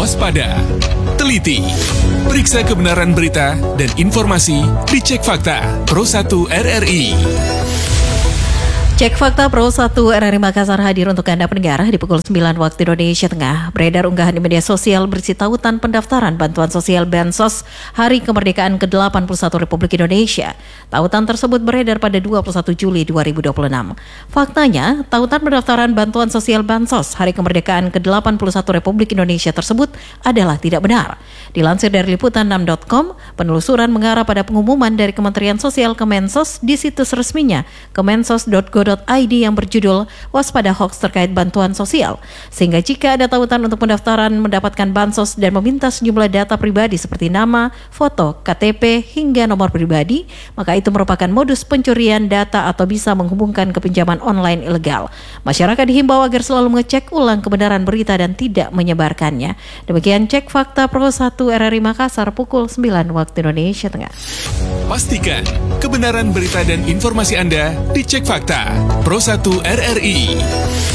waspada, teliti, periksa kebenaran berita dan informasi di Cek Fakta Pro 1 RRI. Cek Fakta Pro 1 RRI Makassar hadir untuk Anda pendengar di pukul 9 waktu Indonesia Tengah. Beredar unggahan di media sosial berisi tautan pendaftaran bantuan sosial Bansos Hari Kemerdekaan ke-81 Republik Indonesia. Tautan tersebut beredar pada 21 Juli 2026. Faktanya, tautan pendaftaran bantuan sosial Bansos Hari Kemerdekaan ke-81 Republik Indonesia tersebut adalah tidak benar. Dilansir dari liputan6.com, penelusuran mengarah pada pengumuman dari Kementerian Sosial Kemensos di situs resminya kemensos.go.id yang berjudul Waspada Hoaks Terkait Bantuan Sosial. Sehingga jika ada tautan untuk pendaftaran mendapatkan bansos dan meminta sejumlah data pribadi seperti nama, foto, KTP, hingga nomor pribadi, maka itu merupakan modus pencurian data atau bisa menghubungkan ke pinjaman online ilegal. Masyarakat dihimbau agar selalu mengecek ulang kebenaran berita dan tidak menyebarkannya. Demikian Cek Fakta Pro 1 RRI Makassar pukul 9 waktu Indonesia Tengah. Pastikan kebenaran berita dan informasi Anda di Cek Fakta Pro 1 RRI.